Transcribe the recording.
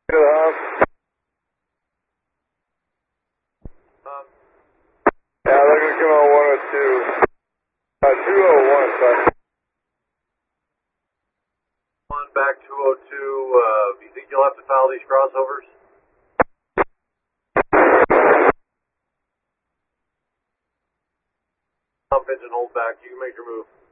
Good hump. Yeah, they're going to come on 102. 201, sorry. One back 202. You think you'll have to foul these crossovers? Pump engine, hold back. You can make your move.